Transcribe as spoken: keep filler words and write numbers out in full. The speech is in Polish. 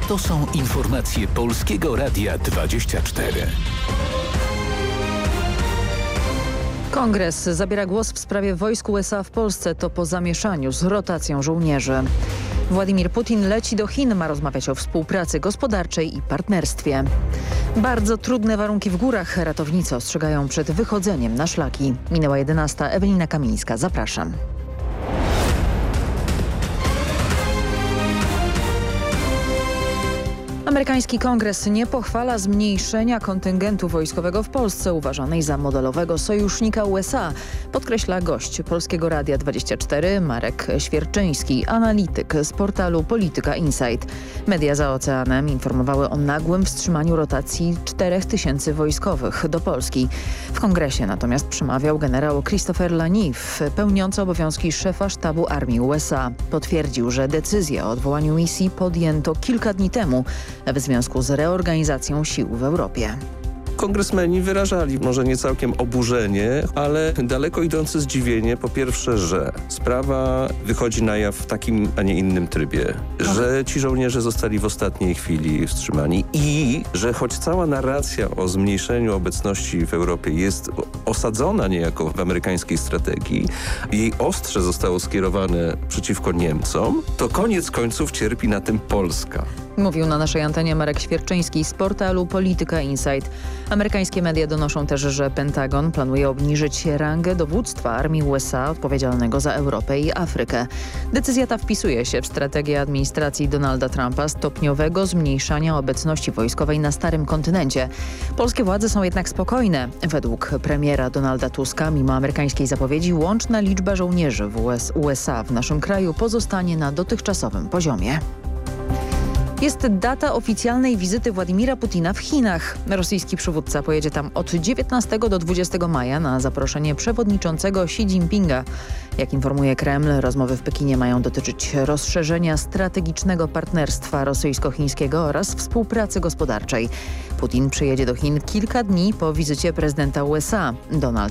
To są informacje Polskiego Radia dwadzieścia cztery. Kongres zabiera głos w sprawie wojsk U S A w Polsce. To po zamieszaniu z rotacją żołnierzy. Władimir Putin leci do Chin, ma rozmawiać o współpracy gospodarczej i partnerstwie. Bardzo trudne warunki w górach. Ratownicy ostrzegają przed wychodzeniem na szlaki. Minęła jedenasta. Ewelina Kamińska, zapraszam. Amerykański Kongres nie pochwala zmniejszenia kontyngentu wojskowego w Polsce, uważanej za modelowego sojusznika U S A, podkreśla gość Polskiego Radia dwadzieścia cztery Marek Świerczyński, analityk z portalu Polityka Insight. Media za oceanem informowały o nagłym wstrzymaniu rotacji czterech tysięcy wojskowych do Polski. W Kongresie natomiast przemawiał generał Christopher Laniff, pełniący obowiązki szefa sztabu armii U S A. Potwierdził, że decyzję o odwołaniu misji podjęto kilka dni temu w związku z reorganizacją sił w Europie. Kongresmeni wyrażali może nie całkiem oburzenie, ale daleko idące zdziwienie. Po pierwsze, że sprawa wychodzi na jaw w takim, a nie innym trybie. Że ci żołnierze zostali w ostatniej chwili wstrzymani i że choć cała narracja o zmniejszeniu obecności w Europie jest osadzona niejako w amerykańskiej strategii, jej ostrze zostało skierowane przeciwko Niemcom, to koniec końców cierpi na tym Polska. Mówił na naszej antenie Marek Świerczyński z portalu Polityka Insight. Amerykańskie media donoszą też, że Pentagon planuje obniżyć rangę dowództwa armii U S A odpowiedzialnego za Europę i Afrykę. Decyzja ta wpisuje się w strategię administracji Donalda Trumpa stopniowego zmniejszania obecności wojskowej na starym kontynencie. Polskie władze są jednak spokojne. Według premiera Donalda Tuska, mimo amerykańskiej zapowiedzi, łączna liczba żołnierzy w U S A w naszym kraju pozostanie na dotychczasowym poziomie. Jest data oficjalnej wizyty Władimira Putina w Chinach. Rosyjski przywódca pojedzie tam od dziewiętnastego do dwudziestego maja na zaproszenie przewodniczącego Xi Jinpinga. Jak informuje Kreml, rozmowy w Pekinie mają dotyczyć rozszerzenia strategicznego partnerstwa rosyjsko-chińskiego oraz współpracy gospodarczej. Putin przyjedzie do Chin kilka dni po wizycie prezydenta U S A. Donald